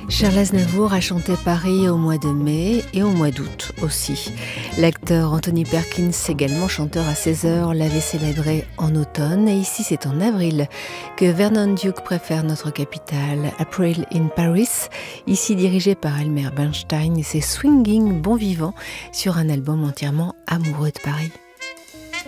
Charles Aznavour a chanté Paris au mois de mai et au mois d'août aussi. L'acteur Anthony Perkins, également chanteur à 16h, l'avait célébré en automne. Et ici, c'est en avril que Vernon Duke préfère notre capitale, April in Paris, ici dirigé par Elmer Bernstein et ses swinging bons vivants sur un album entièrement amoureux de Paris.